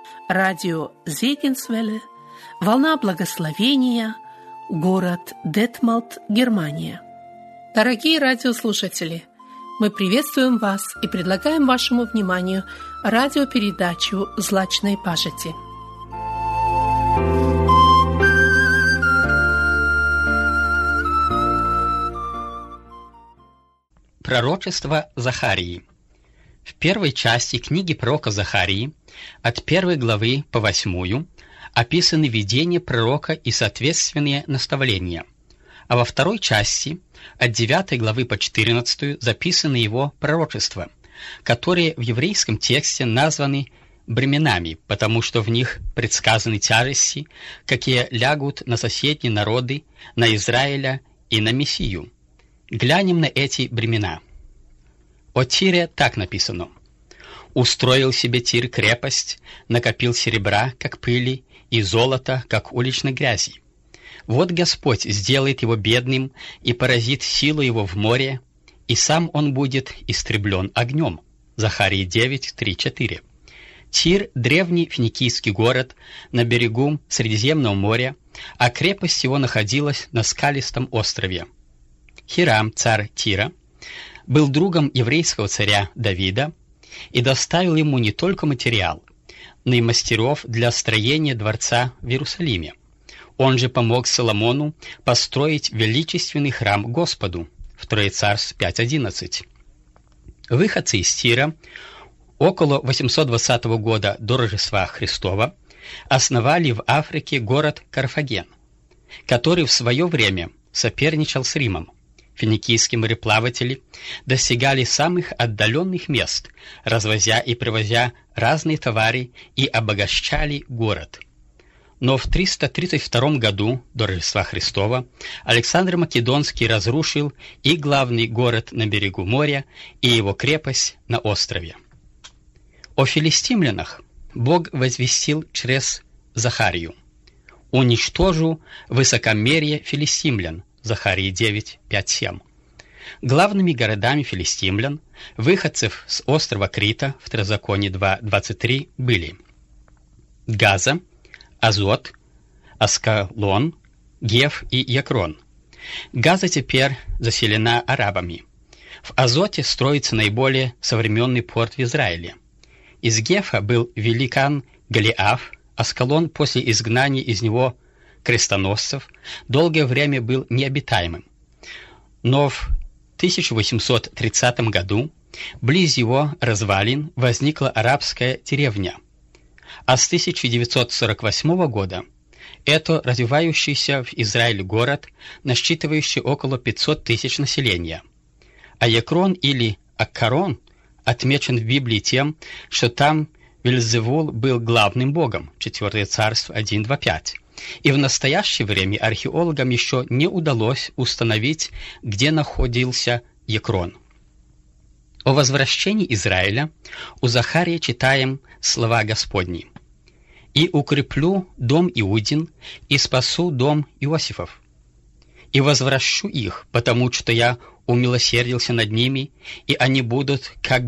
радио Зегенсвелле, волна благословения, город Детмалт, Германия. Дорогие радиослушатели, мы приветствуем вас и предлагаем вашему вниманию радиопередачу «Злачной пажити». Пророчество Захарии. В первой части книги пророка Захарии, от 1 главы по 8, описаны видения пророка и соответственные наставления, а во второй части, от 9 главы по 14, записаны его пророчества, которые в еврейском тексте названы бременами, потому что в них предсказаны тяжести, какие лягут на соседние народы, на Израиля и на Мессию. Глянем на эти бремена. О Тире так написано: «Устроил себе Тир крепость, накопил серебра, как пыли, и золота, как уличной грязи. Вот Господь сделает его бедным и поразит силу его в море, и сам он будет истреблен огнем». Захарии 9, 3, 4. Тир – древний финикийский город на берегу Средиземного моря, а крепость его находилась на скалистом острове. Хирам, царь Тира, был другом еврейского царя Давида и доставил ему не только материал, но и мастеров для строения дворца в Иерусалиме. Он же помог Соломону построить величественный храм Господу. 2 Царств 5:11. Выходцы из Тира около 820 года до Рождества Христова основали в Африке город Карфаген, который в свое время соперничал с Римом. Финикийские мореплаватели достигали самых отдаленных мест, развозя и привозя разные товары, и обогащали город. Но в 332 году до Рождества Христова Александр Македонский разрушил и главный город на берегу моря, и его крепость на острове. О филистимлянах Бог возвестил через Захарию: «Уничтожу высокомерие филистимлян». Захарии 9, 5, 7. Главными городами филистимлян, выходцев с острова Крита, Второзаконие 2, 23, были Газа, Азот, Аскалон, Геф и Якрон. Газа теперь заселена арабами. В Азоте строится наиболее современный порт в Израиле. Из Гефа был великан Голиаф. Аскалон после изгнания из него крестоносцев долгое время был необитаемым. Но в 1830 году близ его развалин возникла арабская деревня, а с 1948 года это развивающийся в Израиле город, насчитывающий около 500 тысяч населения. А Якрон или Аккарон отмечен в Библии тем, что там Вельзевул был главным богом. 4 Царств 1, 2, 5. И в настоящее время археологам еще не удалось установить, где находился Якрон. О возвращении Израиля у Захарии читаем слова Господни: «И укреплю дом Иудин, и спасу дом Иосифов, и возвращу их, потому что я умилосердился над ними, и они будут как